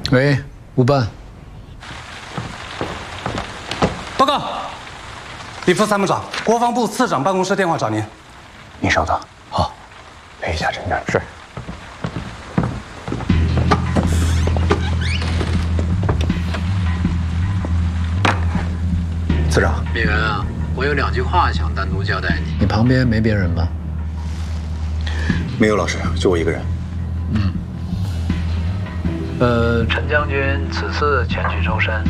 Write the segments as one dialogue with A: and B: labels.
A: 喂，吴办。
B: 报告，李副参谋长，国防部次长办公室电话找您。
C: 你稍等。
B: 好，
C: 陪一下陈长。是。次长。
A: 李元啊，我有2句话想单独交代你。你旁边没别人吧？
C: 没有，老师，就我一个人。
A: 陈将军此次前去舟山。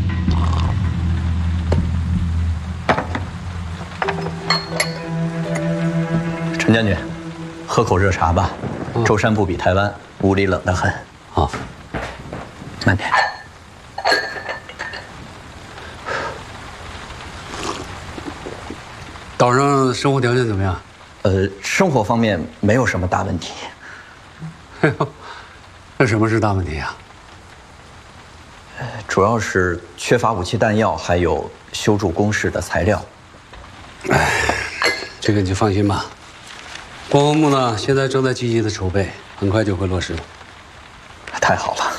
D: 陈将军，喝口热茶吧。舟山不比台湾，屋里冷得很。
B: 好，
D: 慢点。
B: 岛上生活条件怎么样？
D: 生活方面没有什么大问题。
B: 那什么是大问题啊？
D: 主要是缺乏武器弹药，还有修筑工事的材料。
B: 这个你就放心吧。国防部呢，现在正在积极的筹备，很快就会落实。
D: 太好了。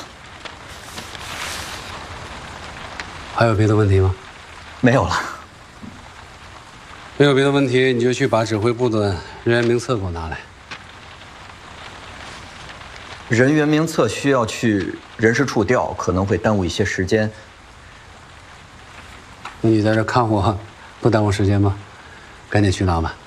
B: 还有别的问题吗？
D: 没有了。
B: 没有别的问题，你就去把指挥部的人员名册给我拿来。
D: 人员名册需要去人事处调，可能会耽误一些时间。
B: 那你在这看我，不耽误时间吗？赶紧去拿吧。